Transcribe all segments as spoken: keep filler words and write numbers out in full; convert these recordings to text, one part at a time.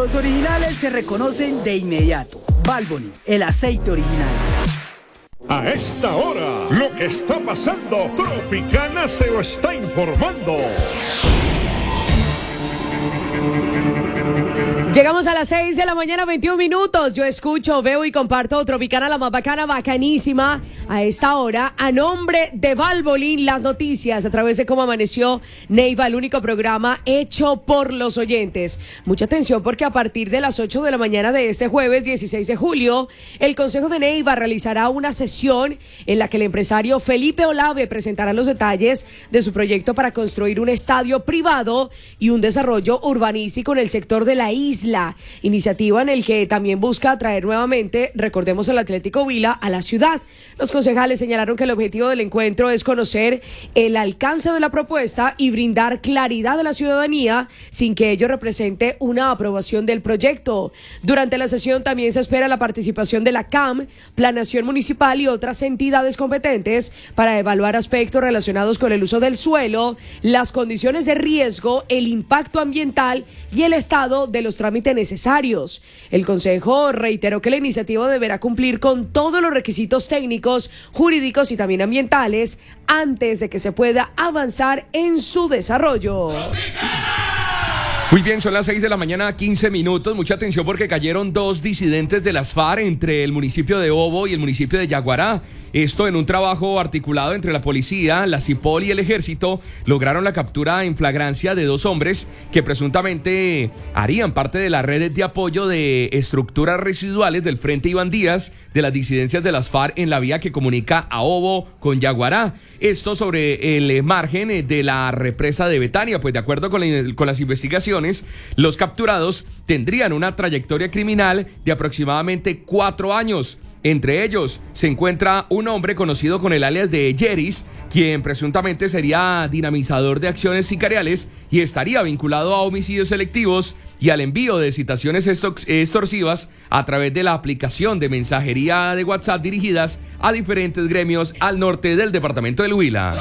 Los originales se reconocen de inmediato. Valvoline, el aceite original. A esta hora, lo que está pasando, Tropicana se lo está informando. Llegamos a las seis de la mañana, veintiún minutos. Yo escucho, veo y comparto Tropicana, la más bacana, bacanísima. A esta hora, a nombre de Valvoline, las noticias a través de Cómo Amaneció Neiva, el único programa hecho por los oyentes. Mucha atención porque a partir de las ocho de la mañana de este jueves dieciséis de julio, el Consejo de Neiva realizará una sesión en la que el empresario Felipe Olave presentará los detalles de su proyecto para construir un estadio privado y un desarrollo urbanístico en el sector de la isla. Iniciativa en el que también busca atraer nuevamente, recordemos, el Atlético Huila a la ciudad. Los concejales señalaron que el objetivo del encuentro es conocer el alcance de la propuesta y brindar claridad a la ciudadanía sin que ello represente una aprobación del proyecto. Durante la sesión también se espera la participación de la C A M, Planeación Municipal y otras entidades competentes para evaluar aspectos relacionados con el uso del suelo, las condiciones de riesgo, el impacto ambiental y el estado de los trámites necesarios. El Consejo reiteró que la iniciativa deberá cumplir con todos los requisitos técnicos, jurídicos y también ambientales antes de que se pueda avanzar en su desarrollo. Muy bien, son las seis de la mañana, quince minutos. Mucha atención porque cayeron dos disidentes de las FARC entre el municipio de Obo y el municipio de Yaguará. Esto en un trabajo articulado entre la policía, la CIPOL y el ejército, lograron la captura en flagrancia de dos hombres que presuntamente harían parte de la red de apoyo de estructuras residuales del Frente Iván Díaz de las disidencias de las FARC en la vía que comunica a Obo con Yaguará. Esto sobre el margen de la represa de Betania, pues de acuerdo con, la, con las investigaciones, los capturados tendrían una trayectoria criminal de aproximadamente cuatro años. Entre ellos se encuentra un hombre conocido con el alias de Yeris, quien presuntamente sería dinamizador de acciones sicariales y estaría vinculado a homicidios selectivos y al envío de citaciones extorsivas a través de la aplicación de mensajería de WhatsApp dirigidas a diferentes gremios al norte del departamento del Huila.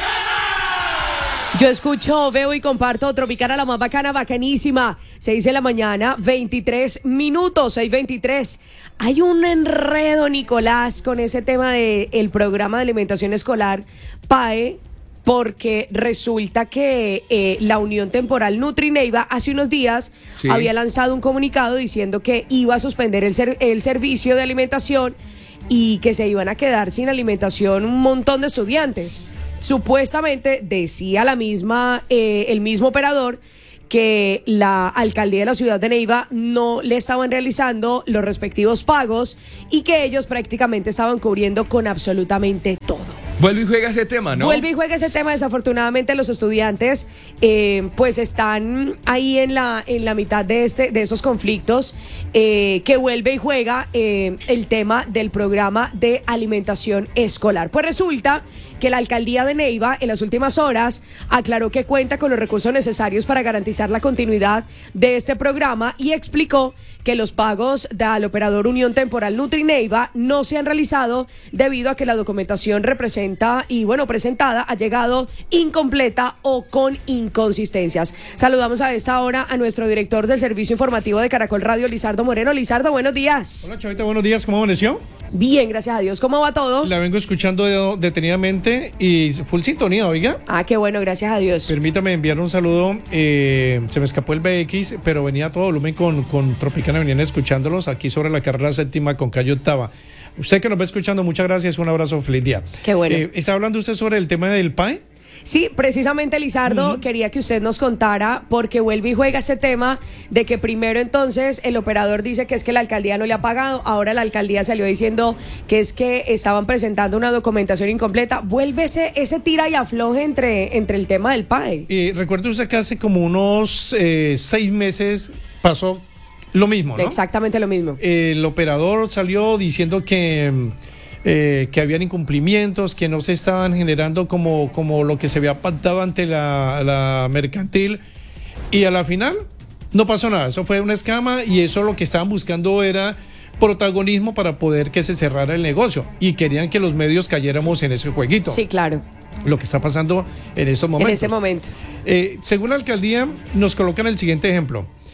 Yo escucho, veo y comparto Tropicana, la más bacana, bacanísima. seis de la mañana, veintitrés minutos, seis veintitrés. Hay un enredo, Nicolás, con ese tema del programa de alimentación escolar P A E, porque resulta que eh, la Unión Temporal Nutri-Neiva hace unos días sí. había lanzado un comunicado diciendo que iba a suspender el, ser, el servicio de alimentación y que se iban a quedar sin alimentación un montón de estudiantes. Supuestamente decía la misma, eh, el mismo operador que la alcaldía de la ciudad de Neiva no le estaban realizando los respectivos pagos y que ellos prácticamente estaban cubriendo con absolutamente todo. Vuelve y juega ese tema, ¿no? Vuelve y juega ese tema. Desafortunadamente los estudiantes eh, pues están ahí en la, en la mitad de, este, de esos conflictos eh, que vuelve y juega eh, el tema del programa de alimentación escolar. Pues resulta que la alcaldía de Neiva en las últimas horas aclaró que cuenta con los recursos necesarios para garantizar la continuidad de este programa y explicó que los pagos del operador Unión Temporal Nutri-Neiva no se han realizado debido a que la documentación representa y bueno presentada ha llegado incompleta o con inconsistencias. Saludamos a esta hora a nuestro director del servicio informativo de Caracol Radio, Lizardo Moreno. Lizardo, buenos días. Hola, Chavita, buenos días. ¿Cómo amaneció? Bien, gracias a Dios. ¿Cómo va todo? La vengo escuchando detenidamente y full sintonía, oiga. Ah, qué bueno, gracias a Dios. Permítame enviar un saludo. Eh, se me escapó el B X, pero venía a todo volumen con, con Tropicana, venían escuchándolos aquí sobre la carrera séptima con calle octava. Usted que nos va escuchando, muchas gracias. Un abrazo, feliz día. Qué bueno. Eh, ¿Está hablando usted sobre el tema del P A E? Sí, precisamente, Lizardo, uh-huh. quería que usted nos contara, porque vuelve y juega ese tema de que primero entonces el operador dice que es que la alcaldía no le ha pagado, ahora la alcaldía salió diciendo que es que estaban presentando una documentación incompleta. Vuelve ese, ese tira y afloje entre, entre el tema del P A E. Eh, recuerde usted que hace como unos eh, seis meses pasó lo mismo, ¿no? Exactamente lo mismo. El operador salió diciendo que... Eh, que habían incumplimientos, que no se estaban generando como, como lo que se había pactado ante la, la mercantil, y a la final no pasó nada. Eso fue una escama y eso lo que estaban buscando era protagonismo para poder que se cerrara el negocio y querían que los medios cayéramos en ese jueguito. Sí, claro. Lo que está pasando en estos momentos. En ese momento. Eh, según la alcaldía nos colocan el siguiente ejemplo.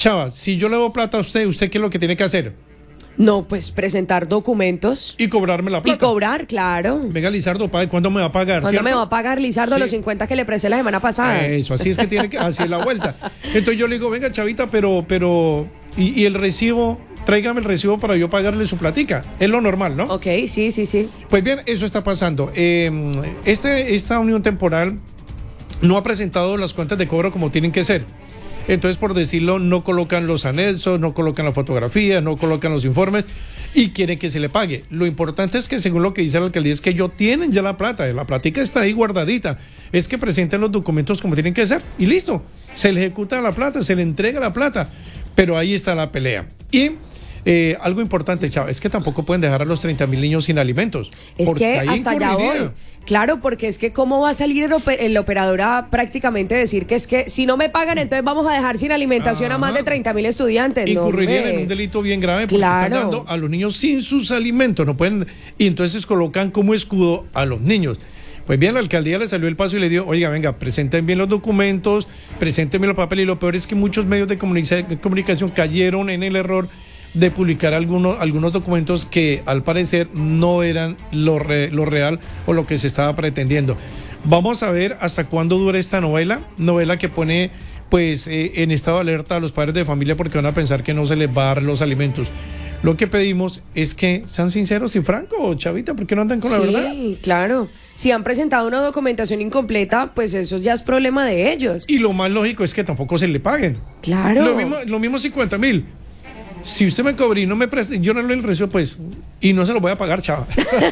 Chava, si yo le doy plata a usted, ¿usted qué es lo que tiene que hacer? No, pues presentar documentos. Y cobrarme la plata. Y cobrar, claro. Venga, Lizardo, ¿pague cuándo me va a pagar? ¿Cuándo ¿cierto? me va a pagar, Lizardo, Sí. los cincuenta que le presté la semana pasada? Eso, así es que tiene que, así es la vuelta. Entonces yo le digo, venga, Chavita, pero, pero, y, y el recibo, tráigame el recibo para yo pagarle su platica. Es lo normal, ¿no? Ok, sí, sí, sí. Pues bien, eso está pasando. Eh, este, esta unión temporal no ha presentado las cuentas de cobro como tienen que ser. Entonces, por decirlo, no colocan los anexos, no colocan las fotografías, no colocan los informes y quieren que se le pague. Lo importante es que, según lo que dice la alcaldía, es que ellos tienen ya la plata, la platica está ahí guardadita. Es que presenten los documentos como tienen que ser y listo. Se le ejecuta la plata, se le entrega la plata, pero ahí está la pelea. Y eh, algo importante, Chava, es que tampoco pueden dejar a los treinta mil niños sin alimentos. Es que ahí hasta allá incurriría. voy. Claro, porque es que cómo va a salir el, oper- el operador a prácticamente decir que es que si no me pagan, entonces vamos a dejar sin alimentación a más de treinta mil estudiantes. No, Incurrirían hombre. en un delito bien grave porque Claro. están dando a los niños sin sus alimentos, no pueden, y entonces colocan como escudo a los niños. Pues bien, la alcaldía le salió el paso y le dio, oiga, venga, presenten bien los documentos, presenten bien los papeles, y lo peor es que muchos medios de comunica- comunicación cayeron en el error de publicar algunos, algunos documentos que al parecer no eran lo, re- lo real o lo que se estaba pretendiendo. Vamos a ver hasta cuándo dura esta novela, novela que pone pues eh, en estado de alerta a los padres de familia porque van a pensar que no se les va a dar los alimentos. Lo que pedimos es que sean sinceros y francos, Chavita, porque no andan con la verdad. Sí, claro. Si han presentado una documentación incompleta, pues eso ya es problema de ellos. Y lo más lógico es que tampoco se le paguen. Claro. Lo mismo, lo mismo cincuenta mil. Si usted me cobró y no me presta, yo no le recibo, pues, y no se lo voy a pagar, chava.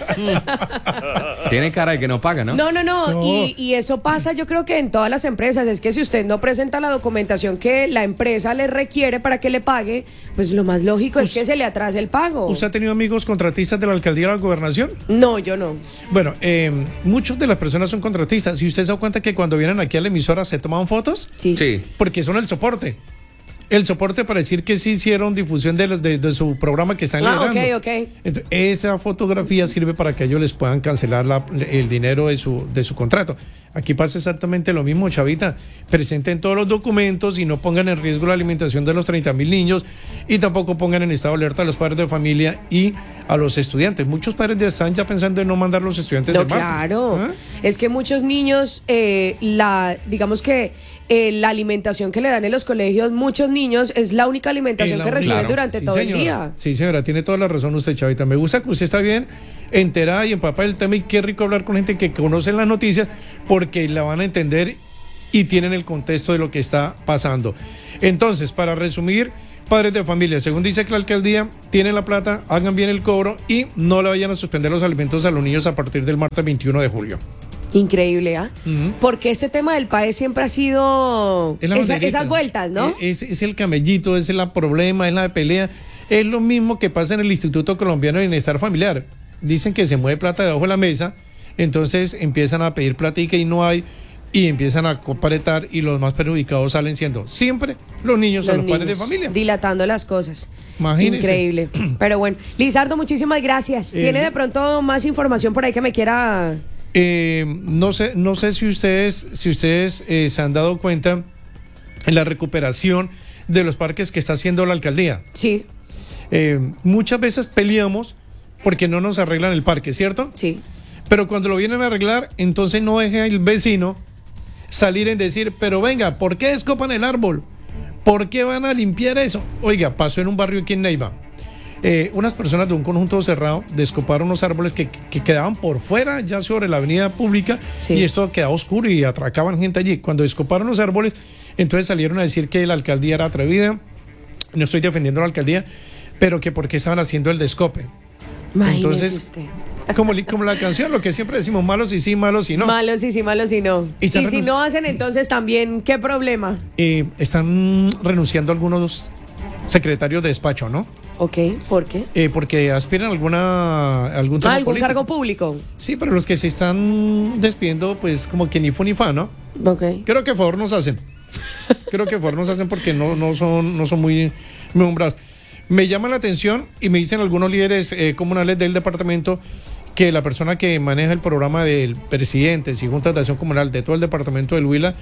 Tiene cara de que no paga, ¿no? No, no, no, No. Y, y eso pasa yo creo que en todas las empresas, es que si usted no presenta la documentación que la empresa le requiere para que le pague, pues lo más lógico es que se le atrase el pago. ¿Usted ha tenido amigos contratistas de la alcaldía de la gobernación? No, yo no. Bueno, eh, muchas de las personas son contratistas. ¿Y usted se da cuenta que cuando vienen aquí a la emisora se toman fotos? Sí. Sí. Porque son el soporte. El soporte para decir que sí hicieron difusión de, de- de su programa que están Ah, liderando. ok, ok. Entonces, esa fotografía sirve para que ellos les puedan cancelar la- el dinero de su, de su contrato. Aquí pasa exactamente lo mismo, Chavita. Presenten todos los documentos y no pongan en riesgo la alimentación de los treinta mil niños y tampoco pongan en estado de alerta a los padres de familia y a los estudiantes. Muchos padres ya están ya pensando en no mandar a los estudiantes No, en marzo. claro. ¿Ah? Es que muchos niños, eh, la, digamos que eh, la alimentación que le dan en los colegios, muchos niños, es la única alimentación Es la que única. reciben Claro. durante Sí, todo señora. el día. Sí, señora, tiene toda la razón usted, Chavita. Me gusta que usted está bien enterada y empapada del tema y qué rico hablar con gente que conoce las noticias porque la van a entender y tienen el contexto de lo que está pasando. Entonces, para resumir, padres de familia, según dice que la alcaldía, tienen la plata, hagan bien el cobro y no le vayan a suspender los alimentos a los niños a partir del martes veintiuno de julio. Increíble, ¿ah? Ujú. Porque este tema del P A E siempre ha sido Es la esa- banderita. esas vueltas, ¿no? Es, es el camellito, es el problema, es la pelea. Es lo mismo que pasa en el Instituto Colombiano de Bienestar Familiar. Dicen que se mueve plata debajo de la mesa, entonces empiezan a pedir platica y no hay, y empiezan a comparetar y los más perjudicados salen siendo siempre los niños o los padres de niños, familia. dilatando las cosas. Imagínese. Increíble. Pero bueno, Lizardo, muchísimas gracias. Eh, ¿Tiene de pronto más información por ahí que me quiera? Eh, no sé, no sé si ustedes, si ustedes eh, se han dado cuenta en la recuperación de los parques que está haciendo la alcaldía. Sí, Eh, muchas veces peleamos porque no nos arreglan el parque, ¿cierto? sí. Pero cuando lo vienen a arreglar, entonces no deja el vecino salir en decir, pero venga, ¿por qué descopan el árbol? ¿Por qué van a limpiar eso? Oiga, pasó en un barrio aquí en Neiva. Eh, unas personas de un conjunto cerrado descoparon unos árboles que, que quedaban por fuera, ya sobre la avenida pública, Sí. y esto quedaba oscuro y atracaban gente allí. Cuando descoparon los árboles, entonces salieron a decir que la alcaldía era atrevida. No estoy defendiendo a la alcaldía, pero que por qué estaban haciendo el descope. Imagínese Entonces, usted. Como, li- como la canción, lo que siempre decimos, malos y sí, malos y no. Malos y sí, malos y no. Y Y, está si renun- no hacen, entonces también, ¿qué problema? Eh, están renunciando algunos secretarios de despacho, ¿no? Ok, ¿por qué? Eh, porque aspiran a alguna, algún, Ah, tema ¿algún político. cargo público? Sí, pero los que se están despidiendo, pues como que ni fu ni fa, ¿no? Ok. Creo que favor nos hacen. Creo que favor nos hacen porque no, no, son, no son muy, muy nombrados. Me llama la atención y me dicen algunos líderes eh, comunales del departamento que la persona que maneja el programa del presidente y Junta de Acción Comunal de todo el departamento del Huila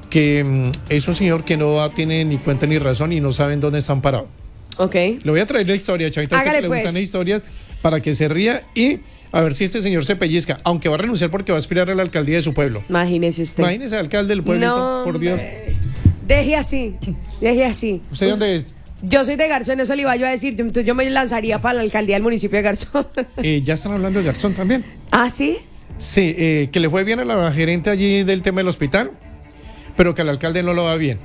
que mm, es un señor que no tiene ni cuenta ni razón y no saben dónde están parados. Ok. Le voy a traer la historia, Chavita, a usted Hágale, que le pues. gustan las historias, para que se ría y a ver si este señor se pellizca, aunque va a renunciar porque va a aspirar a la alcaldía de su pueblo. Imagínese usted. Imagínese, alcalde del pueblo, No, por Dios. hombre. Deje así, deje así. ¿Usted dónde es? Yo soy de Garzón, eso le iba yo a decir. Yo, yo me lanzaría para la alcaldía del municipio de Garzón. Eh, ya están hablando de Garzón también. ¿Ah, sí? Sí, eh, que le fue bien a la gerente allí del tema del hospital, pero que al alcalde no lo va bien.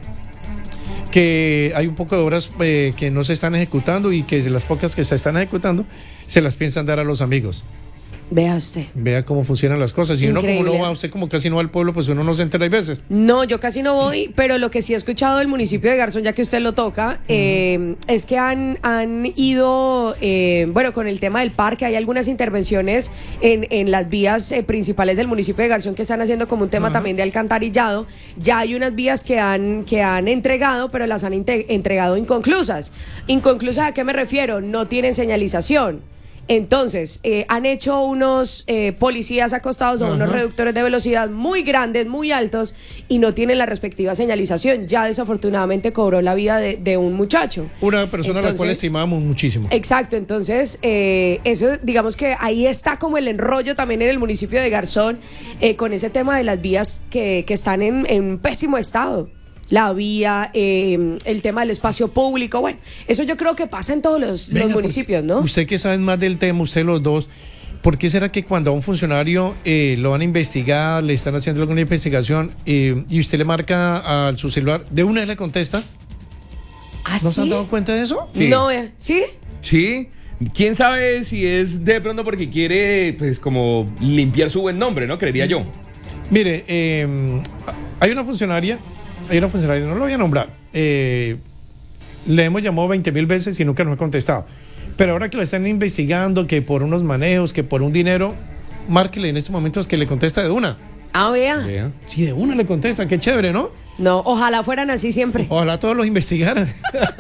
Que hay un poco de obras eh, que no se están ejecutando y que las pocas que se están ejecutando se las piensan dar a los amigos. Vea usted. Vea cómo funcionan las cosas. Y uno como Increíble. no va, usted como casi no va al pueblo, pues uno no se entera hay veces. No, yo casi no voy, pero lo que sí he escuchado del municipio de Garzón, ya que usted lo toca, eh, es que han, han ido, eh, bueno, con el tema del parque, hay algunas intervenciones en, en las vías eh, principales del municipio de Garzón que están haciendo como un tema también de alcantarillado. Ya hay unas vías que han, que han entregado, pero las han inte- entregado inconclusas. ¿Inconclusas a qué me refiero? No tienen señalización. Entonces, eh, han hecho unos eh, policías acostados o Ajá. unos reductores de velocidad muy grandes, muy altos, y no tienen la respectiva señalización. Ya desafortunadamente cobró la vida de, de un muchacho. Una persona a la cual Entonces, estimábamos muchísimo. Exacto, entonces eh, eso digamos que ahí está como el enrollo también en el municipio de Garzón eh, con ese tema de las vías que, que están en, en pésimo estado. La vía, eh, el tema del espacio público, bueno, eso yo creo que pasa en todos los, los Venga, municipios, porque ¿no? Usted que sabe más del tema, usted los dos, ¿por qué será que cuando a un funcionario eh, lo van a investigar, le están haciendo alguna investigación eh, y usted le marca a su celular, de una vez le contesta? ¿Ah, ¿No se han sí? dado cuenta de eso? Sí. No, eh, ¿sí? Sí, quién sabe si es de pronto porque quiere, pues, como limpiar su buen nombre, ¿no? Creería yo. Mire, eh, hay una funcionaria, hay una funcionaria, no lo voy a nombrar, eh, le hemos llamado veinte mil veces y nunca nos ha contestado. Pero ahora que la están investigando, que por unos manejos, que por un dinero, márquele en este momento que le contesta de una. Ah, vea. Vea. Sí, de una le contesta, qué chévere, ¿no? No, ojalá fueran así siempre. Ojalá todos los investigaran.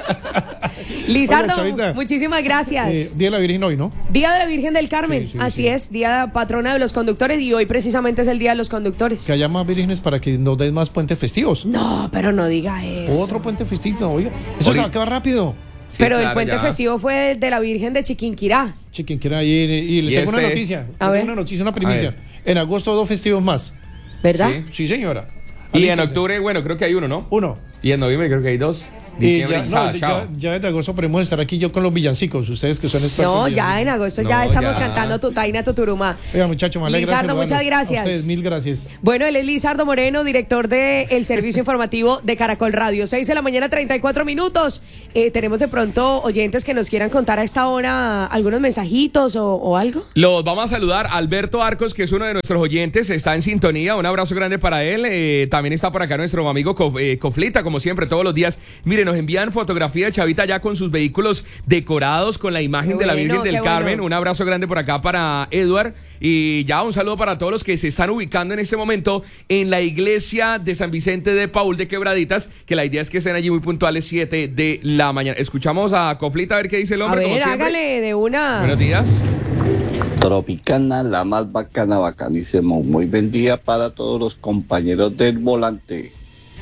Lizardo, Oiga, Chavita, muchísimas gracias. Eh, Día de la Virgen hoy, ¿no? Día de la Virgen del Carmen, Sí, sí, así sí. es, Día patrona de los conductores y hoy precisamente es el Día de los conductores. Que haya más vírgenes para que nos den más puentes festivos. No, pero no diga eso. Otro puente festivo, oiga. Eso se va a acabar rápido. Sí, Pero el claro, puente ya. festivo fue de la Virgen de Chiquinquirá. Chiquen quiera ir. Y le ¿Y tengo una este? noticia. A Le ver. tengo una noticia, una primicia. A ver. En agosto dos festivos más. ¿Verdad? Sí. Sí, señora. Y en Alístese. octubre, bueno, creo que hay uno, ¿no? Uno. Y en noviembre creo que hay dos. Y Diciembre ya, y no, chao, ya, chao. ya desde agosto podemos estar aquí yo con los villancicos. Ustedes que son expertos. No, en ya villancicos. en agosto No, ya estamos ya. cantando tu taina, tu turuma. Oiga, muchachos, me alegra Lizardo, saludarlos. muchas gracias. A ustedes, mil gracias. Bueno, él es Lizardo Moreno, director del servicio informativo de Caracol Radio. seis de la mañana, treinta y cuatro minutos. Eh, tenemos de pronto oyentes que nos quieran contar a esta hora algunos mensajitos o, o algo. Los vamos a saludar. Alberto Arcos, que es uno de nuestros oyentes, está en sintonía. Un abrazo grande para él. Eh, también está por acá nuestro amigo Co- eh, Coflita, como siempre, todos los días. Mire, nos envían fotografía de Chavita ya con sus vehículos decorados con la imagen Qué de la bueno, Virgen del qué Carmen. bueno. Un abrazo grande por acá para Edward. Y ya un saludo para todos los que se están ubicando en este momento en la iglesia de San Vicente de Paul de Quebraditas, que la idea es que estén allí muy puntuales, siete de la mañana. Escuchamos a Coflita a ver qué dice el A hombre. como ver, siempre. hágale de una. Buenos días. Tropicana, la más bacana, bacanísimo. Muy buen día para todos los compañeros del volante.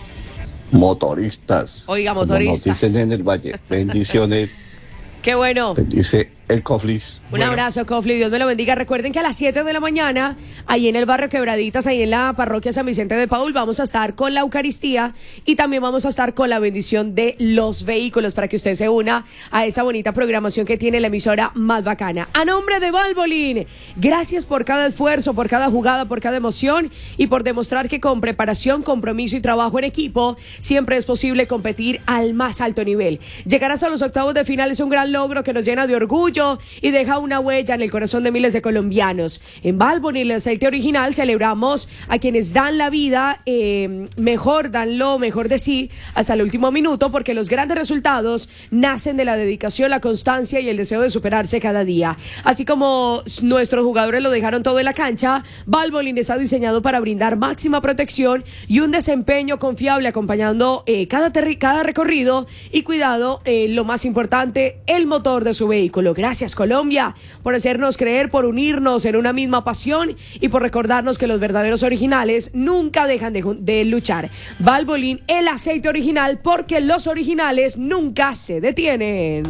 Motoristas. Oiga, como motoristas. nos dicen en el valle. Bendiciones. Qué bueno. Bendice el Coflis. Un abrazo, Cofli, Dios me lo bendiga. Recuerden que a las siete de la mañana, ahí en el barrio Quebraditas, ahí en la parroquia San Vicente de Paul, vamos a estar con la Eucaristía y también vamos a estar con la bendición de los vehículos para que usted se una a esa bonita programación que tiene la emisora más bacana. A nombre de Valvoline, gracias por cada esfuerzo, por cada jugada, por cada emoción y por demostrar que con preparación, compromiso y trabajo en equipo siempre es posible competir al más alto nivel. Llegar hasta los octavos de final es un gran logro que nos llena de orgullo y deja una huella en el corazón de miles de colombianos. En Valvoline, el aceite original, celebramos a quienes dan la vida eh, mejor, dan lo mejor de sí hasta el último minuto, porque los grandes resultados nacen de la dedicación, la constancia y el deseo de superarse cada día. Así como nuestros jugadores lo dejaron todo en la cancha, Valvoline está diseñado para brindar máxima protección y un desempeño confiable acompañando eh, cada, terri- cada recorrido y cuidado, eh, lo más importante, el el motor de su vehículo. Gracias, Colombia, por hacernos creer, por unirnos en una misma pasión y por recordarnos que los verdaderos originales nunca dejan de, de luchar. Valvoline, el aceite original, porque los originales nunca se detienen.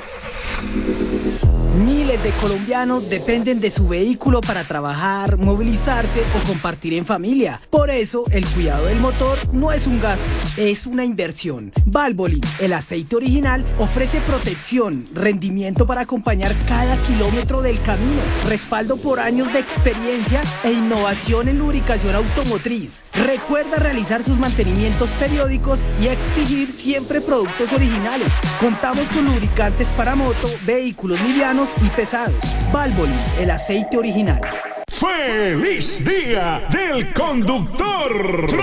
Miles de colombianos dependen de su vehículo para trabajar, movilizarse o compartir en familia. Por eso, el cuidado del motor no es un gasto, es una inversión. Valvoline, el aceite original, ofrece protección, rendimiento para acompañar cada kilómetro del camino, respaldo por años de experiencia e innovación en lubricación automotriz. Recuerda realizar sus mantenimientos periódicos y exigir siempre productos originales. Contamos con lubricantes para moto, vehículos livianos y pesados. Valvoline, el aceite original. ¡Feliz Día del Conductor!